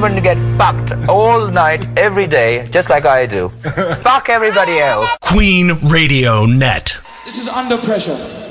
women get fucked all night, every day, just like I do. Fuck everybody else. Queen Radio Net. This is Under Pressure.